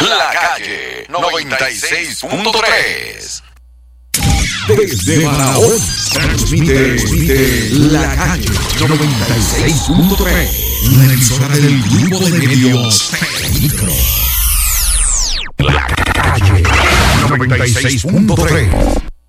La Calle 96.3. Desde Barahona transmite La Calle 96.3, una emisora del grupo de medios Peligro. La Calle 96.3.